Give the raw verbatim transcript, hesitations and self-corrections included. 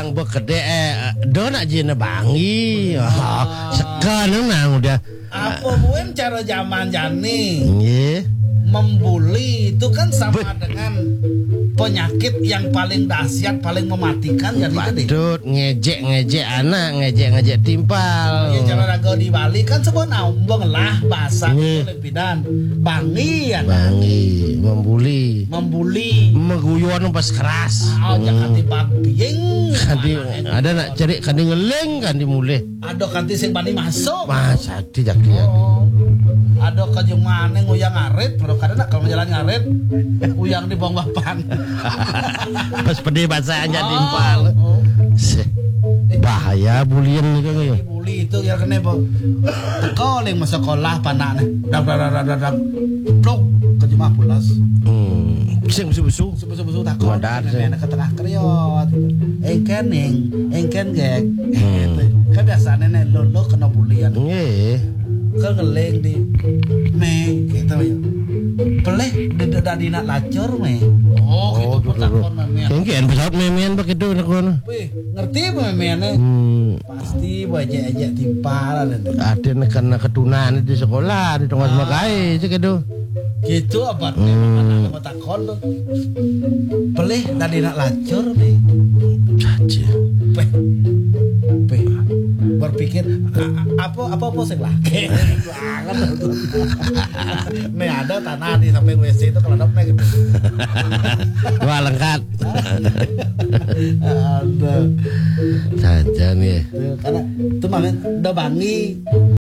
yang berkedek eh, do nak jina bangi. Oh, sekarang nang udah. Apa buen cara zaman jani? Nggih. Membuli itu kan sama dengan penyakit yang paling dahsyat, paling mematikan jadi tadi. Badut ngejek-ngejek anak, ngejek-ngejek timpal. Ya cara raga di Bali kan sebuah naumbeng lah bahasa lebih dan bangi ya. Bangi, membuli. Membuli. Meguyon pas keras. Oh, jangan dibabing. Kanti ada nak cari kanti ngeleng kanti mulih. Ada kanti sing bani masuk. Mas adi jak dia. Oh. Ada kajemane nguyang ngarit, pero kadang nak kalau jalan ngarit, uyang di bawah papan. Pas pede bahasanya timpal. Oh. Bahaya bulian itu ya. Buli itu ya kene po. Teko ning masa sekolah panakne. Dak dak dak dak dak. Plok kejemah pulas. Hmm. Sing busu-busu. Busu-busu takon. Mandar Nek ke tengah kriot. Engken ning, engken gek. Hmm. Kan biasane nek lolo kena bulian. Nggih. Kan ngeleng di me gitu ya. Peleh dedak dina lacur me. Oh, gitu takon memean. Kengken pesawat memean begitu nak kono. Wih, ngerti memeane? Hmm. Pasti baja-aja timpalan itu. Ada nekana ketunan di sekolah di tengah makai gitu. Gitu apa memang mau takon tuh. Peleh tadi nak lacur me. Caci. Peh. Peh. Berpikir apa apa apa sing laki banget. Nih ada tanah di samping W C itu kalau dapet gitu. Wah lengkap. Ada. Jajan ya. Karena itu mah udah bangi.